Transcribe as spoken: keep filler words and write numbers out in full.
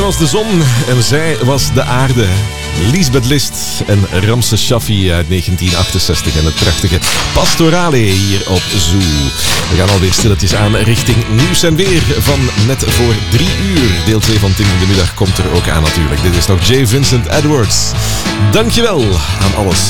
was de zon en zij was de aarde. Liesbeth List en Ramses Shaffi uit negentien achtenzestig en het prachtige Pastorale hier op Zoo. We gaan alweer stilletjes aan richting nieuws en weer van net voor drie uur. Deel twee van Tim in de Middag komt er ook aan natuurlijk. Dit is nog J. Vincent Edwards. Dankjewel aan alles